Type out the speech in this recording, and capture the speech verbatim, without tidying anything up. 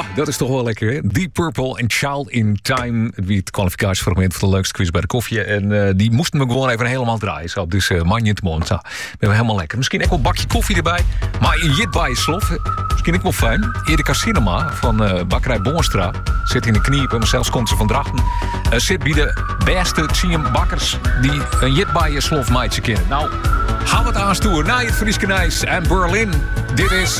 dat is toch wel lekker, hè? Deep Purple en Child in Time. Wie het kwalificatiefragment van de leukste quiz bij de koffie. En uh, die moesten we gewoon even helemaal draaien. Zo. Dus uh, man je te mond. Nou, ben we helemaal lekker. Misschien ook wel een bakje koffie erbij. Maar in jit bij je slof. Misschien ook wel fijn. Erika Cinema van uh, Bakkerij Boonstra. Zit in de kniepen, maar zelfs komt ze van Drachten. Uh, zit bij de beste Tsiem bakkers die een jit bij je slof meidje kennen. Nou, hou het aan stoer. Na het Frieske Nijs en Berlin. Dit is